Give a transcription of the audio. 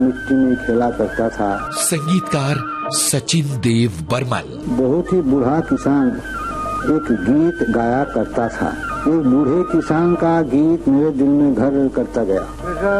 मिट्टी में खेला करता था। संगीतकार सचिन देव बर्मन। बहुत ही बूढ़ा किसान एक गीत गाया करता था। एक बूढ़े किसान का गीत मेरे दिल में घर करता गया।